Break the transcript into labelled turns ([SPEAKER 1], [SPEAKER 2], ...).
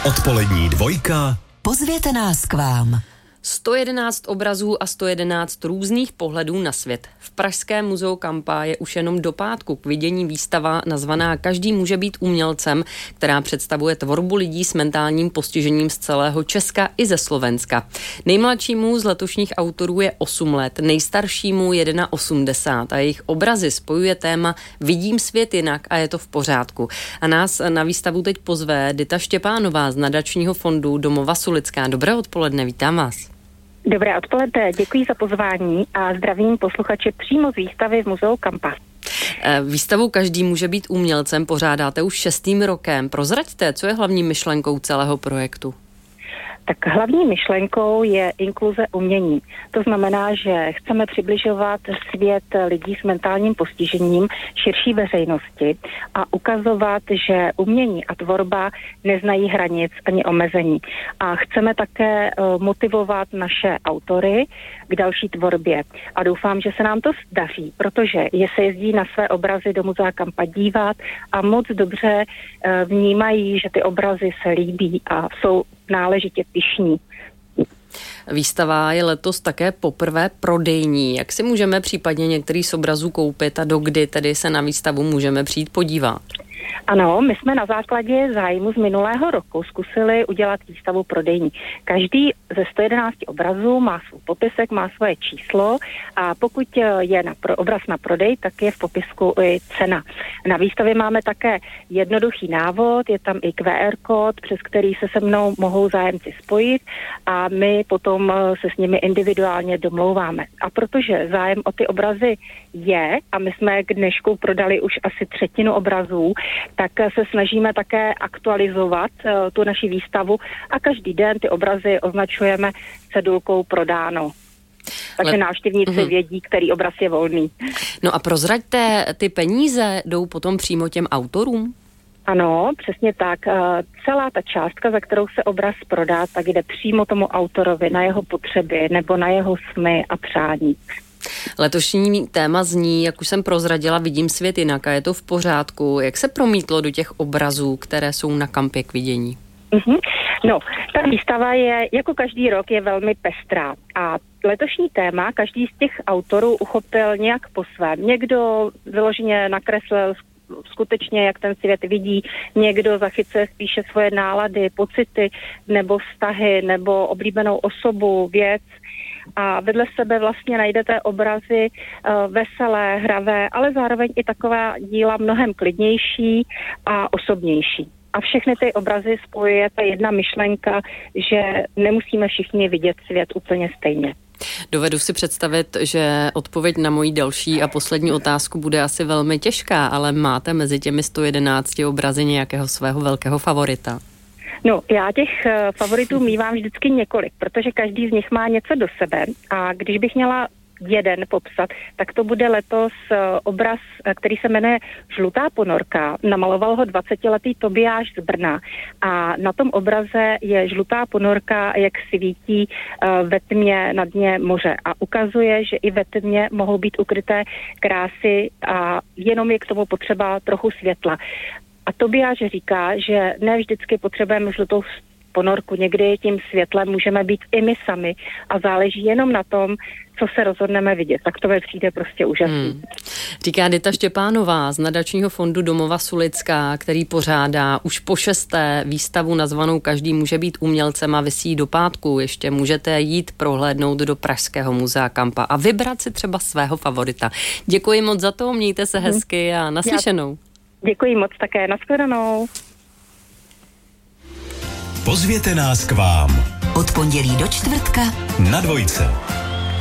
[SPEAKER 1] Odpolední dvojka.
[SPEAKER 2] Pozvěte nás k vám.
[SPEAKER 3] 111 obrazů a 111 různých pohledů na svět. V pražském muzeu Kampa je už jenom do pátku k vidění výstava nazvaná Každý může být umělcem, která představuje tvorbu lidí s mentálním postižením z celého Česka i ze Slovenska. Nejmladšímu z letošních autorů je 8 let, nejstaršímu 81 a jejich obrazy spojuje téma Vidím svět jinak a je to v pořádku. A nás na výstavu teď pozve Dita Štěpánová z nadačního fondu Domova Sulická. Dobré odpoledne, vítám vás.
[SPEAKER 4] Dobré odpoledne, děkuji za pozvání a zdravím posluchače přímo z výstavy v muzeu Kampa.
[SPEAKER 3] Výstavu Každý může být umělcem pořádáte už 6. rokem. Prozraďte, co je hlavní myšlenkou celého projektu?
[SPEAKER 4] Tak hlavní myšlenkou je inkluze umění. To znamená, že chceme přibližovat svět lidí s mentálním postižením širší veřejnosti a ukazovat, že umění a tvorba neznají hranic ani omezení. A chceme také motivovat naše autory k další tvorbě. A doufám, že se nám to daří, protože se jezdí na své obrazy do muzea Kampa dívat a moc dobře vnímají, že ty obrazy se líbí a jsou náležitě pyšní.
[SPEAKER 3] Výstava je letos také poprvé prodejní. Jak si můžeme případně některý z obrazů koupit a dokdy tedy se na výstavu můžeme přijít podívat?
[SPEAKER 4] Ano, my jsme na základě zájmu z minulého roku zkusili udělat výstavu prodejní. Každý ze 111 obrazů má svůj popisek, má svoje číslo a pokud je obraz na prodej, tak je v popisku i cena. Na výstavě máme také jednoduchý návod, je tam i QR kód, přes který se mnou mohou zájemci spojit a my potom se s nimi individuálně domlouváme. A protože zájem o ty obrazy je a my jsme k dnešku prodali už asi 1/3 obrazů, tak se snažíme také aktualizovat tu naši výstavu a každý den ty obrazy označujeme cedulkou prodáno. Takže návštěvníci vědí, který obraz je volný.
[SPEAKER 3] No a prozraďte, ty peníze jdou potom přímo těm autorům?
[SPEAKER 4] Ano, přesně tak. Celá ta částka, za kterou se obraz prodá, tak jde přímo tomu autorovi na jeho potřeby nebo na jeho sny a přání.
[SPEAKER 3] Letošní téma zní, jak už jsem prozradila, Vidím svět jinak a je to v pořádku. Jak se promítlo do těch obrazů, které jsou na Kampě k vidění?
[SPEAKER 4] No, ta výstava je, jako každý rok, je velmi pestrá a letošní téma každý z těch autorů uchopil nějak po svém. Někdo vyloženě nakreslil skutečně, jak ten svět vidí, někdo zachycuje spíše svoje nálady, pocity nebo vztahy nebo oblíbenou osobu, věc. A vedle sebe vlastně najdete obrazy veselé, hravé, ale zároveň i taková díla mnohem klidnější a osobnější. A všechny ty obrazy spojuje ta jedna myšlenka, že nemusíme všichni vidět svět úplně stejně.
[SPEAKER 3] Dovedu si představit, že odpověď na moji další a poslední otázku bude asi velmi těžká, ale máte mezi těmi 111 obrazy nějakého svého velkého favorita?
[SPEAKER 4] No, já těch favoritů mívám vždycky několik, protože každý z nich má něco do sebe a když bych měla jeden popsat, tak to bude letos obraz, který se jmenuje Žlutá ponorka. Namaloval ho 20letý Tobiáš z Brna a na tom obraze je žlutá ponorka, jak svítí ve tmě na dně moře a ukazuje, že i ve tmě mohou být ukryté krásy a jenom je k tomu potřeba trochu světla. A Tobiáš říká, že ne vždycky potřebujeme žlutou ponorku, někdy tím světlem můžeme být i my sami a záleží jenom na tom, co se rozhodneme vidět. Tak to mi přijde prostě úžasný.
[SPEAKER 3] Říká Dita Štěpánová z nadačního fondu Domova Sulická, který pořádá už po 6. výstavu nazvanou Každý může být umělcem a visí do pátku. Ještě můžete jít prohlédnout do pražského muzea Kampa a vybrat si třeba svého favorita. Děkuji moc za to, mějte se hezky a naslyšenou.
[SPEAKER 4] Děkuji moc také, nashledanou.
[SPEAKER 1] Pozvěte nás k vám.
[SPEAKER 2] Od pondělí do čtvrtka
[SPEAKER 1] Na dvojce.